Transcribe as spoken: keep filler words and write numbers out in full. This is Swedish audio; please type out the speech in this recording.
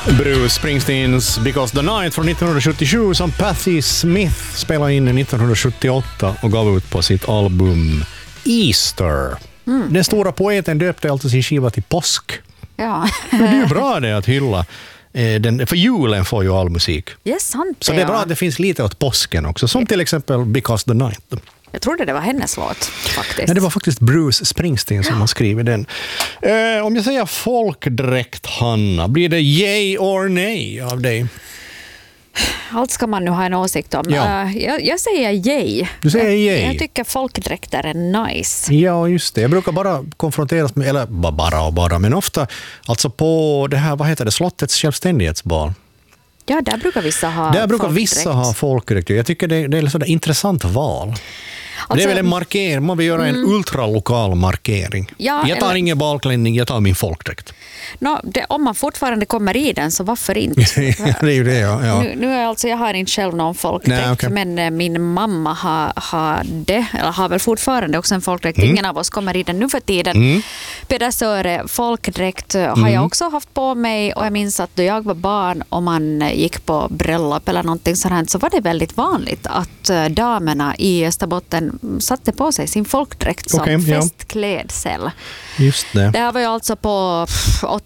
Bruce Springsteens Because the Night från nittonhundrasjuttiosju som Patti Smith spelade in nittonhundrasjuttioåtta och gav ut på sitt album Easter. Mm. Den stora poeten döpte alltså sin skiva till påsk. Ja. Men det är ju bra det att hylla. Den, för julen får ju all musik. Ja, sant. Så det är bra att det finns lite åt påsken också. Som till exempel Because the Night. Jag trodde det var hennes låt faktiskt. Nej, det var faktiskt Bruce Springsteen som har skrivit den. Eh, om jag säger folkdräkt, Hanna, blir det yay or nej av dig? Allt ska man nu ha en åsikt om. Ja. Uh, jag, jag säger yay. Du säger yay? Jag, jag tycker folkdräkter är nice. Ja, just det. Jag brukar bara konfronteras med, eller bara och bara, men ofta alltså på det här, vad heter det, slottets självständighetsbal. Ja, där brukar vissa ha Där brukar folkdräkt. vissa ha folkdräkt. Jag tycker det, det är ett sådär intressant val. Alltså, det är väl en markering, man vill göra en mm. ultralokal markering. Ja, jag tar eller... ingen balklänning, jag tar min folkdräkt. No, det, om man fortfarande kommer i den, så varför inte? Det är ju det, ja. ja. Nu, nu är alltså, jag har inte själv någon folkdräkt, Nej, okay. men eh, min mamma har, har det, eller har väl fortfarande också en folkdräkt. Mm. Ingen av oss kommer i den nu för tiden. Mm. Pedersöre folkdräkt har mm. jag också haft på mig, och jag minns att då jag var barn och man gick på bröllop eller någonting sådant, så var det väldigt vanligt att damerna i Österbotten satte på sig sin folkdräkt som okay, festklädsel. Ja. Just det. Det här var ju alltså på